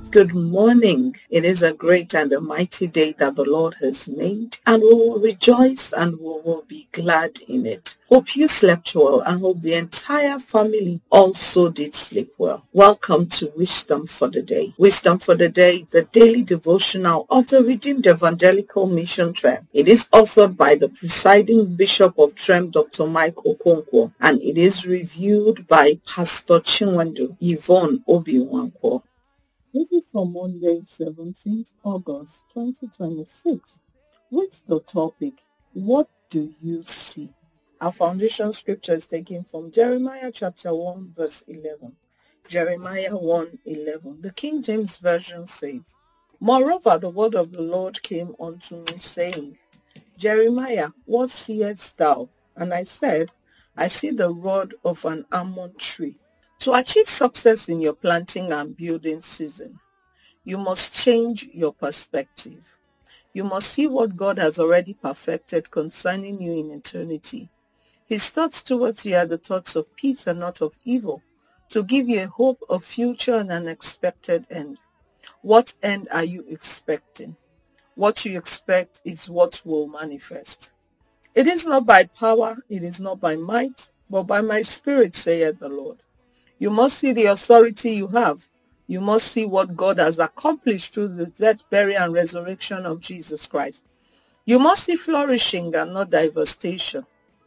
Good morning. It is a great and a mighty day that the Lord has made, and we will rejoice and we will be glad in it. Hope you slept well and hope the entire family also did sleep well. Welcome to Wisdom for the Day. Wisdom for the Day, the daily devotional of the Redeemed Evangelical Mission Trem. It is authored by the presiding Bishop of Trem, Dr. Mike Okonkwo, and it is reviewed by Pastor Chinwendu Yvonne Obi-Nwankwo. This is for Monday, 17th August 2026, with the topic, What do you see? Our foundation scripture is taken from Jeremiah chapter 1 verse 11. Jeremiah 1:11. The King James Version says, Moreover, the word of the Lord came unto me, saying, Jeremiah, what seest thou? And I said, I see the rod of an almond tree. To achieve success in your planting and building season, you must change your perspective. You must see what God has already perfected concerning you in eternity. His thoughts towards you are the thoughts of peace and not of evil, to give you a hope of future and an expected end. What end are you expecting? What you expect is what will manifest. It is not by power, it is not by might, but by my spirit, saith the Lord. You must see the authority you have. You must see what God has accomplished through the death, burial, and resurrection of Jesus Christ. You must see flourishing and not devastation.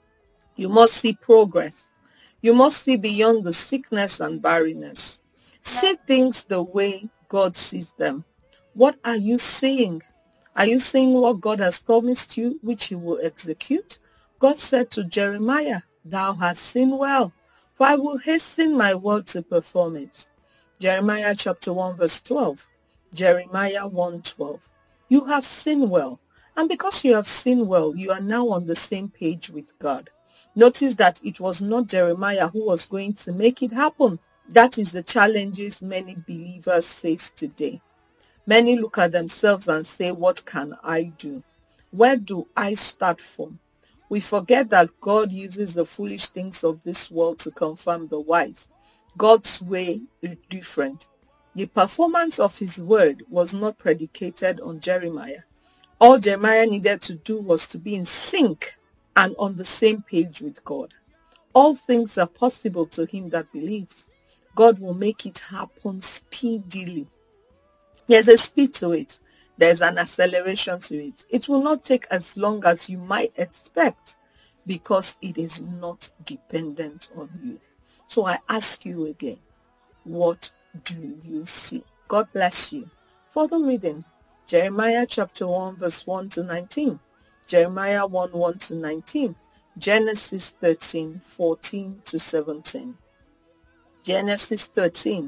You must see progress. You must see beyond the sickness and barrenness. See things the way God sees them. What are you seeing? Are you seeing what God has promised you, which he will execute? God said to Jeremiah, Thou hast seen well, for I will hasten my word to perform it. Jeremiah chapter 1 verse 12. Jeremiah 1:12. You have seen well, and because you have seen well, you are now on the same page with God. Notice that it was not Jeremiah who was going to make it happen. That is the challenges many believers face today. Many look at themselves and say, what can I do? Where do I start from? We forget that God uses the foolish things of this world to confirm the wise. God's way is different. The performance of his word was not predicated on Jeremiah. All Jeremiah needed to do was to be in sync and on the same page with God. All things are possible to him that believes. God will make it happen speedily. There's a speed to it. There's an acceleration to it. It will not take as long as you might expect because it is not dependent on you. So I ask you again, what do you see? God bless you. Further reading, Jeremiah chapter 1 verse 1 to 19. Jeremiah 1 to 19. Genesis 13, 14 to 17. Genesis 13,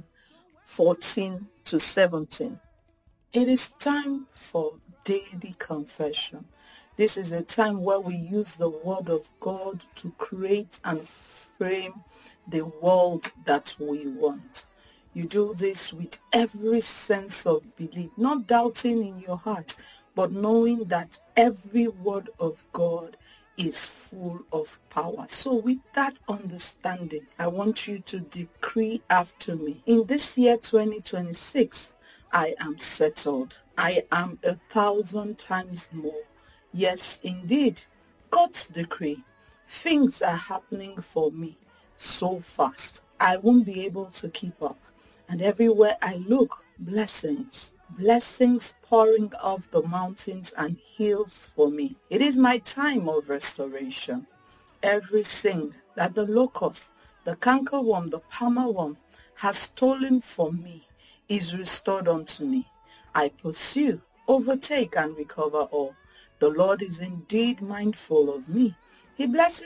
14 to 17. It is time for daily confession. This is a time where we use the word of God to create and frame the world that we want. You do this with every sense of belief, not doubting in your heart, but knowing that every word of God is full of power. So with that understanding, I want you to decree after me. In this year 2026, I am settled. I am 1,000 times more. Yes, indeed. God's decree. Things are happening for me so fast. I won't be able to keep up. And everywhere I look, blessings. Blessings pouring off the mountains and hills for me. It is my time of restoration. Everything that the locust, the cankerworm, the palmerworm has stolen from me is restored unto me. I pursue, overtake, and recover all. The Lord is indeed mindful of me. He blesses